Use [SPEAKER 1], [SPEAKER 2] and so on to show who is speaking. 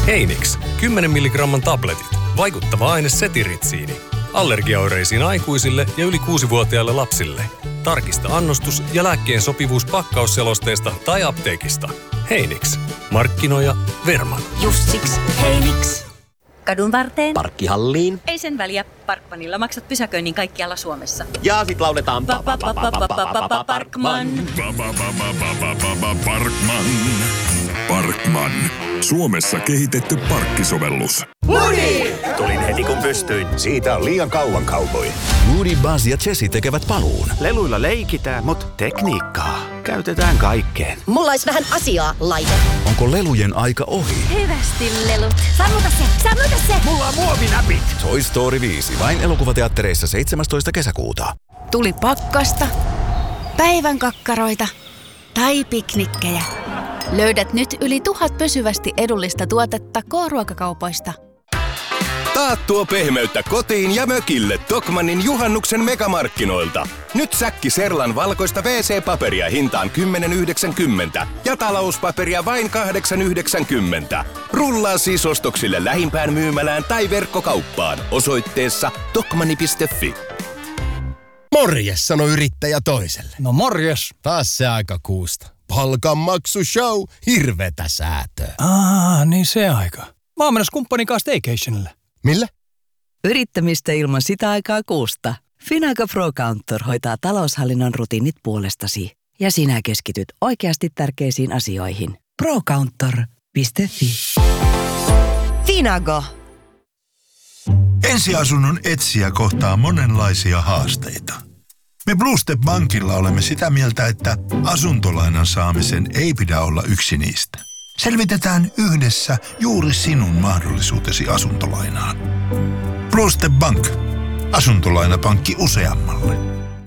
[SPEAKER 1] Heinix, 10 milligramman tabletit. Vaikuttava aine setiritsiini. Allergiaoireisiin aikuisille ja yli 6-vuotiaille lapsille. Tarkista annostus ja lääkkeen sopivuus pakkausselosteesta tai apteekista. Heinix. Markkinoija Verman.
[SPEAKER 2] Just siksi Heinix.
[SPEAKER 3] Kadun varteen.
[SPEAKER 4] Parkkihalliin.
[SPEAKER 3] Ei sen väliä. Parkmanilla maksat pysäköinnin kaikkialla Suomessa.
[SPEAKER 4] Ja sit lauletaan
[SPEAKER 3] Parkman.
[SPEAKER 5] Parkman. Parkman. Suomessa kehitetty parkkisovellus.
[SPEAKER 6] Woody! Tulin heti kun pystyin. Siitä on liian kauan cowboy.
[SPEAKER 7] Woody, Buzz ja Jessie tekevät paluun.
[SPEAKER 8] Leluilla leikitään, mutta tekniikkaa käytetään kaikkeen.
[SPEAKER 2] Mulla olisi vähän asiaa, laite.
[SPEAKER 7] Onko lelujen aika ohi?
[SPEAKER 3] Hyvästi lelut.
[SPEAKER 2] Sammuta se!
[SPEAKER 8] Mulla on muovinäpit!
[SPEAKER 7] Toy Story 5. Vain elokuvateattereissa 17. kesäkuuta.
[SPEAKER 9] Tuli pakkasta, päivän kakkaroita tai piknikkejä. Löydät nyt yli 1000 pysyvästi edullista tuotetta K-ruokakaupoista.
[SPEAKER 10] Taattua pehmeyttä kotiin ja mökille Tokmannin juhannuksen megamarkkinoilta. Nyt säkki Serlan valkoista WC-paperia hintaan 10,90 ja talouspaperia vain 8,90. Rullaa siis ostoksille lähimpään myymälään tai verkkokauppaan osoitteessa tokmanni.fi.
[SPEAKER 11] Morjes, sano yrittäjä toiselle.
[SPEAKER 12] No morjes.
[SPEAKER 11] Taas se aika kuusta. Palkanmaksushow, hirvetä säätöä.
[SPEAKER 12] Niin se aika. Mä oon menossa kumppanin kanssa staycationille.
[SPEAKER 11] Millä?
[SPEAKER 13] Yrittämistä ilman sitä aikaa kuusta. Finago Pro Counter hoitaa taloushallinnon rutiinit puolestasi. Ja sinä keskityt oikeasti tärkeisiin asioihin. Procounter.fi.
[SPEAKER 2] Finago.
[SPEAKER 14] Ensiasunnon etsijä kohtaa monenlaisia haasteita. Me Blue Step Bankilla olemme sitä mieltä, että asuntolainan saamisen ei pidä olla yksi niistä. Selvitetään yhdessä juuri sinun mahdollisuutesi asuntolainaan. Blue Step Bank. Asuntolainapankki useammalle.